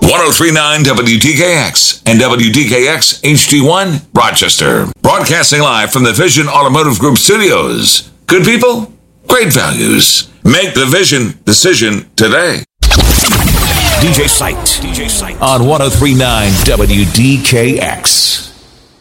1039 WDKX and WDKX HD1 Rochester. Broadcasting live from the Vision Automotive Group studios. Good people, great values. Make the Vision decision today. DJ Sight on 1039 WDKX.